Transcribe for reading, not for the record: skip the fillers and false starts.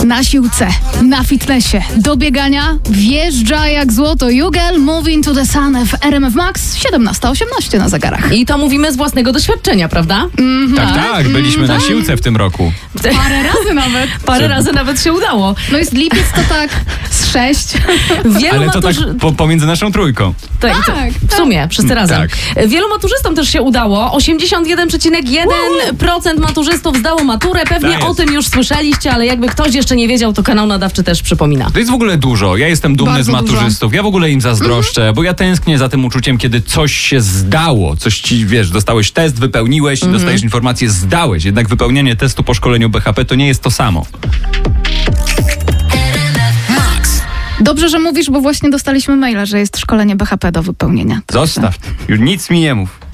Na siłce, na fitnessie, do biegania, wjeżdża jak złoto. You Girl, Moving to the Sun w RMF Max, 17:18 na zegarach. I to mówimy z własnego doświadczenia, prawda? Tak, byliśmy na siłce w tym roku. Parę razy nawet. Parę razy nawet się udało. No jest lipiec, to tak z 6. Wielu Ale to tak pomiędzy naszą trójką. Tak, w sumie, wszyscy razem. Tak. Wielu maturzystom też się udało. 81,1% maturzystów zdało maturę. Pewnie Tak jest. o tym już słyszeliście, ale jakby ktoś jeszcze nie wiedział, to kanał nadawczy też przypomina. To jest w ogóle dużo. Ja jestem dumny Bardzo z maturzystów. Ja w ogóle im zazdroszczę, bo ja tęsknię za tym uczuciem, kiedy coś się zdało. Coś ci, dostałeś test, wypełniłeś i dostajesz informację, zdałeś. Jednak wypełnianie testu po szkoleniu BHP to nie jest to samo. Dobrze, że mówisz, bo właśnie dostaliśmy maila, że jest szkolenie BHP do wypełnienia. Zostaw. Już nic mi nie mów.